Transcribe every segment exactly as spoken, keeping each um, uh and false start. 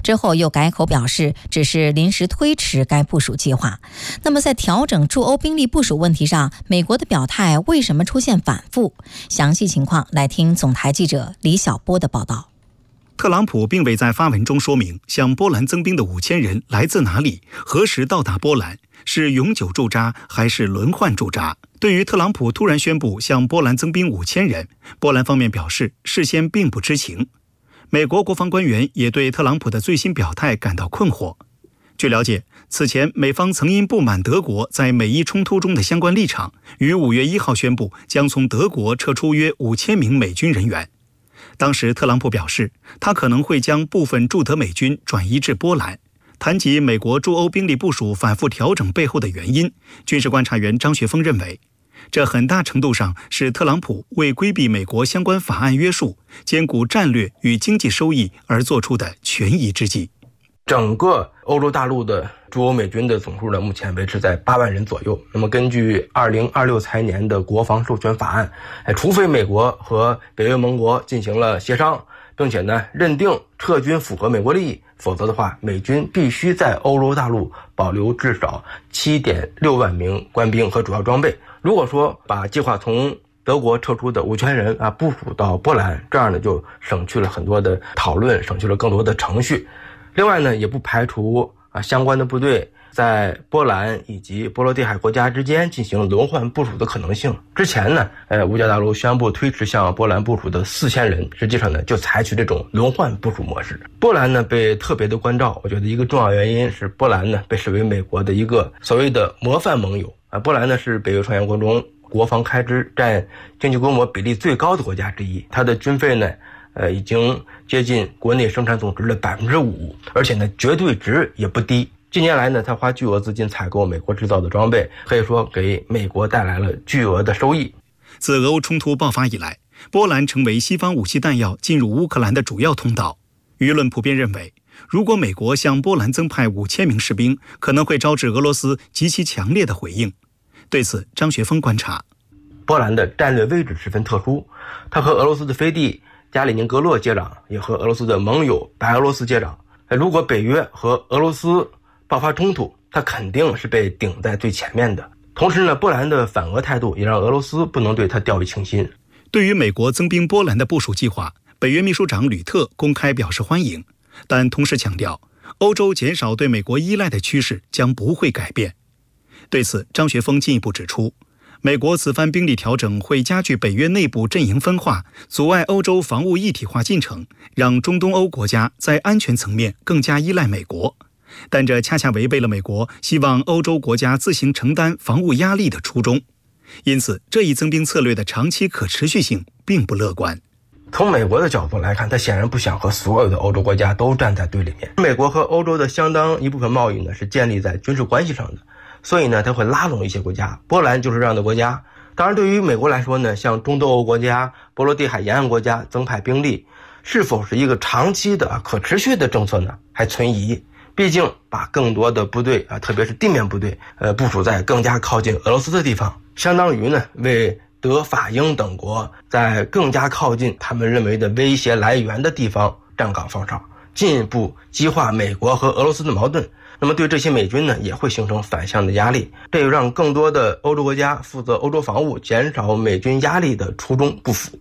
之后又改口表示只是临时推迟该部署计划。那么在调整驻欧兵力部署问题上，美国的表态为什么出现反复？详细情况来听总台记者李晓波的报道。 特朗普并未在发文中说明向波兰增兵的五千人来自哪里，何时到达波兰，是永久驻扎还是轮换驻扎。对于特朗普突然宣布向波兰增兵五千人，波兰方面表示事先并不知情。美国国防官员也对特朗普的最新表态感到困惑。据了解，此前美方曾因不满德国在美伊冲突中的相关立场，于五月一号宣布将从德国撤出约五千名美军人员。当时特朗普表示，他可能会将部分驻德美军转移至波兰。谈及美国驻欧兵力部署反复调整背后的原因，军事观察员张学峰认为，这很大程度上是特朗普为规避美国相关法案约束，兼顾战略与经济收益而做出的权宜之计。 整个欧洲大陆的驻欧美军的总数呢，目前维持在八万人左右。那么根据二零二六财年的国防授权法案，哎，除非美国和北约盟国进行了协商，并且呢认定撤军符合美国利益，否则的话，美军必须在欧洲大陆保留至少 七点六万名官兵和主要装备。如果说把计划从德国撤出的五千人啊部署到波兰，这样呢就省去了很多的讨论，省去了更多的程序。另外呢，也不排除啊相关的部队在波兰以及波罗的海国家之间进行轮换部署的可能性。之前呢，呃，五角大楼宣布推迟向波兰部署的四千人，实际上呢就采取这种轮换部署模式。波兰呢被特别的关照，我觉得一个重要原因是波兰呢被视为美国的一个所谓的模范盟友啊。波兰呢是北约成员国中国防开支占经济规模比例最高的国家之一，它的军费呢。呃，已经接近国内生产总值的百分之五，而且呢，绝对值也不低。近年来呢，他花巨额资金采购美国制造的装备，可以说给美国带来了巨额的收益。 自俄乌冲突爆发以来，波兰成为西方武器弹药进入乌克兰的主要通道。舆论普遍认为，如果美国向波兰增派五千名士兵，可能会招致俄罗斯极其强烈的回应。对此，张学峰观察， 波兰的战略位置十分特殊，它和俄罗斯的飞地加里宁格勒接壤，也和俄罗斯的盟友白俄罗斯接壤。如果北约和俄罗斯爆发冲突，它肯定是被顶在最前面的。同时呢，波兰的反俄态度也让俄罗斯不能对它掉以轻心。 对于美国增兵波兰的部署计划，北约秘书长吕特公开表示欢迎，但同时强调，欧洲减少对美国依赖的趋势将不会改变。对此，张学峰进一步指出，美国此番兵力调整会加剧北约内部阵营分化，阻碍欧洲防务一体化进程，让中东欧国家在安全层面更加依赖美国。但这恰恰违背了美国希望欧洲国家自行承担防务压力的初衷。因此，这一增兵策略的长期可持续性并不乐观。 从美国的角度来看，他显然不想和所有的欧洲国家都站在对立面。美国和欧洲的相当一部分贸易呢，是建立在军事关系上的。所以呢，它会拉拢一些国家，波兰就是这样的国家。当然，对于美国来说呢，向中东欧国家、波罗的海沿岸国家增派兵力，是否是一个长期的、可持续的政策呢？还存疑。毕竟，把更多的部队啊，特别是地面部队，呃，部署在更加靠近俄罗斯的地方，相当于呢，为德、法、英等国在更加靠近他们认为的威胁来源的地方站岗放哨，进一步激化美国和俄罗斯的矛盾。那么对这些美军呢，也会形成反向的压力，这又让更多的欧洲国家负责欧洲防务，减少美军压力的初衷不符。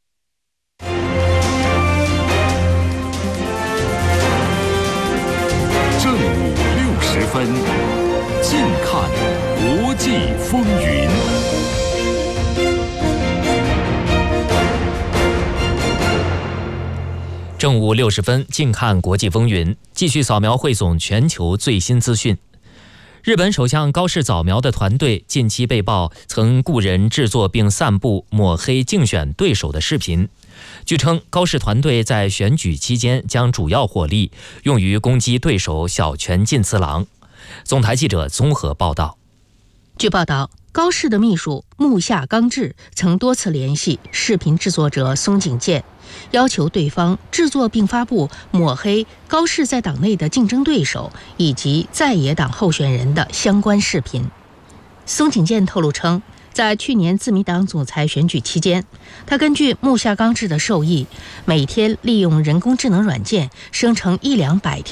正午六十分，近看国际风云。 正午六十分，近看国际风云，继续扫描汇总全球最新资讯。日本首相高市早苗的团队近期被曝曾雇人制作并散布抹黑竞选对手的视频。据称，高市团队在选举期间将主要火力用于攻击对手小泉进次郎。总台记者综合报道。 据报道，高市的秘书木下刚志曾多次联系视频制作者松井健，要求对方制作并发布抹黑高市在党内的竞争对手以及在野党候选人的相关视频。松井健透露称，在去年自民党总裁选举期间，他根据木下刚志的授意，每天利用人工智能软件生成一两百条